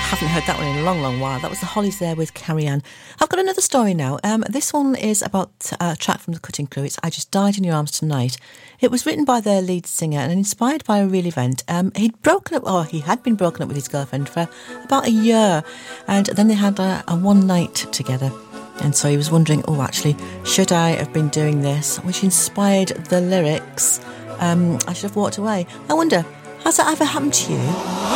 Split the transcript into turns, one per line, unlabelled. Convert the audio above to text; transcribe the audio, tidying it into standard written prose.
haven't heard that one in a long, long while. That was the Hollies there with Carrie Ann. I've got another story now. This one is about a track from the Cutting Crew. It's I Just Died in Your Arms Tonight. It was written by their lead singer and inspired by a real event. He had been broken up with his girlfriend for about a year, and then they had a one night together. And so he was wondering, actually, should I have been doing this? Which inspired the lyrics, I should have walked away. I wonder, has that ever happened to you?